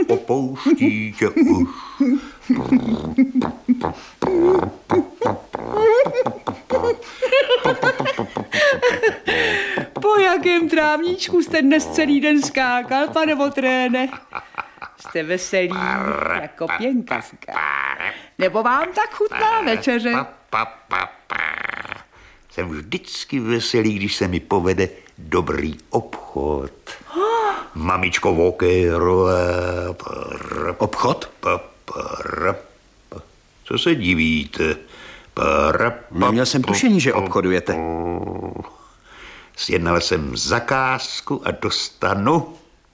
opouští tě už. Po jakém trávníčku jste dnes celý den skákal, pane Votréne? Jste veselý jako pěnkařka. Nebo vám tak chutná večeře? Jsem vždycky veselý, když se mi povede dobrý obchod. Mamičko Vokerové. Obchod? Co se divíte? Neměl jsem tušení, že obchodujete. Sjednal jsem zakázku a dostanu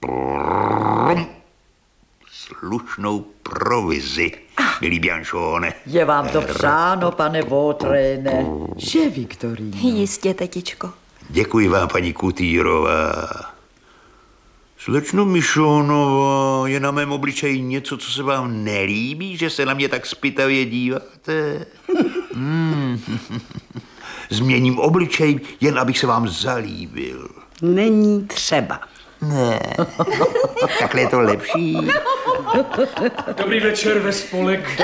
slušnou provizi, milý Bianchone. Je vám to přáno, pane Votréne. Že, Viktoríno? Jistě, tetičko. Děkuji vám, paní Kutýrová. Slečno Mišonová, je na mém obličeji něco, co se vám nelíbí, že se na mě tak zpytavě díváte? Změním obličej, jen abych se vám zalíbil. Není třeba. Ne, takhle je to lepší. Dobrý večer ve spolek.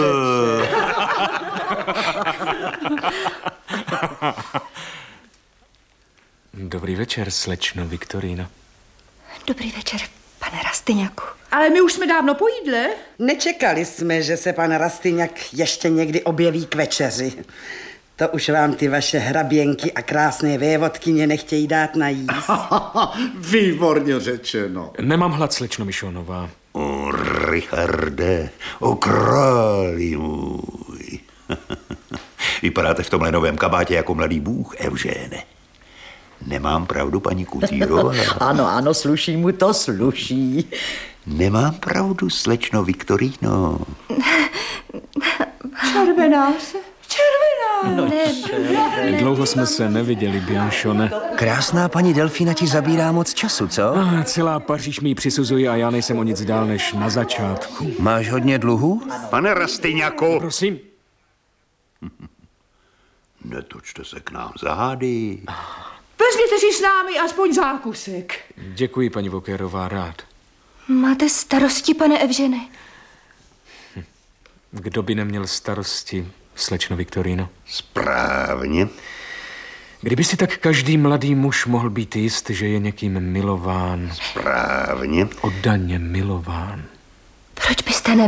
Dobrý večer, slečno Viktoríno. Dobrý večer, pane Rastyňáku. Ale my už jsme dávno po jídle. Nečekali jsme, že se pan Rastyňák ještě někdy objeví k večeři. To už vám ty vaše hraběnky a krásné vévodkyně nechtějí dát najíst. Výborně řečeno. Nemám hlad, slečno Mišonová. O, Richarde, o králi můj. Vypadáte v tomhle novém kabátě jako mladý bůh, Evžene. Nemám pravdu, paní Kutýrová? Ano, sluší mu to, sluší. Nemám pravdu, slečno Viktorino. Červená se. Dlouho jsme se neviděli, Bianchone. Krásná paní Delfína ti zabírá moc času, co? Celá Paříž mi ji přisuzuje a já nejsem o nic dál než na začátku. Máš hodně dluhů? Pane Rastyňáku. Prosím. Netočte se k nám zády. Vezměte si s námi aspoň zákusek. Děkuji, paní Vokerová, rád. Máte starosti, pane Evžene? Kdo by neměl starosti, slečno Viktorino? Správně. Kdyby si tak každý mladý muž mohl být jist, že je někým milován. Správně. Oddaně milován.